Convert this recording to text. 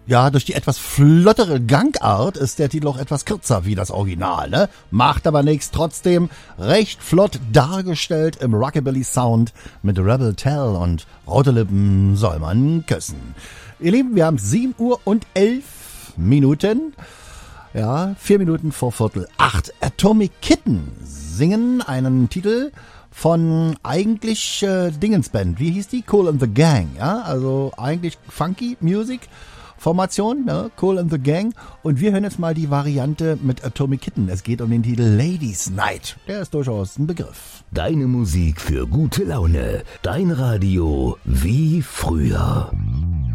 Ja, durch die etwas flottere Gangart ist der Titel auch etwas kürzer wie das Original, ne? Macht aber nichts, trotzdem recht flott dargestellt im Rockabilly-Sound mit Rebel Tell und rote Lippen soll man küssen. Ihr Lieben, wir haben 7 Uhr und 11 Minuten. Ja, 4 Minuten vor 7:45. Atomic Kitten singen einen Titel von eigentlich Dingensband. Wie hieß die? Kool and the Gang. Ja, also eigentlich Funky Music Formation, ne? Kool and the Gang. Und wir hören jetzt mal die Variante mit Atomic Kitten. Es geht um den Titel Ladies Night. Der ist durchaus ein Begriff. Deine Musik für gute Laune. Dein Radio wie früher.